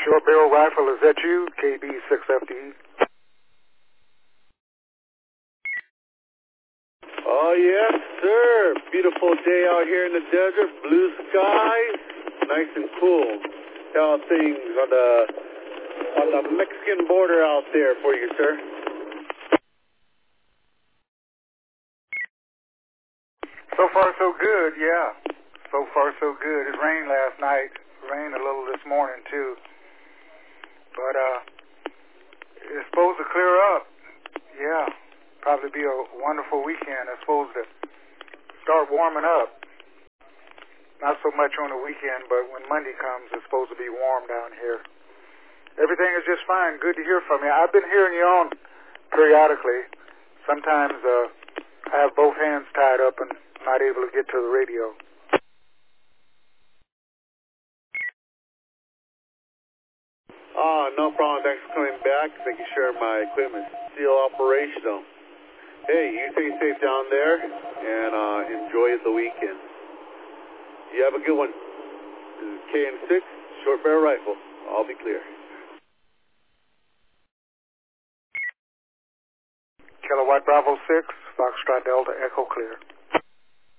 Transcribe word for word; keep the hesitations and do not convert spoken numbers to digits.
Short barrel rifle, is that you? K B six F D. Oh, yes, sir. Beautiful day out here in the desert. Blue skies, nice and cool. How are things on the on the Mexican border out there for you, sir? So far, so good, yeah. So far, so good. It rained last night. Rained a little this morning, too. But uh, it's supposed to clear up. Yeah. Probably be a wonderful weekend. It's supposed to start warming up. Not so much on the weekend, but when Monday comes, it's supposed to be warm down here. Everything is just fine. Good to hear from you. I've been hearing you on periodically. Sometimes uh, I have both hands tied up and not able to get to the radio. Oh, no problem. Thanks for coming back, making sure my equipment's still operational. Hey, you stay safe down there, and uh, enjoy the weekend. You have a good one. This is K N six, short barrel rifle. I'll be clear. Kilowatt Bravo six, Foxtrot Delta, Echo clear.